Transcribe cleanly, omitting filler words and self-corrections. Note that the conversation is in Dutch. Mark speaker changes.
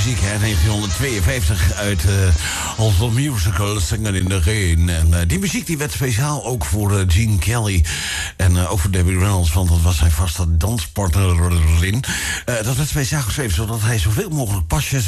Speaker 1: muziek, hè, 1952 uit onze musical Singing in the Rain. En die muziek die werd speciaal ook voor Gene Kelly en ook voor Debbie Reynolds, want dat was zijn vaste danspartner erin. Dat werd speciaal geschreven, zodat hij zoveel mogelijk pasjes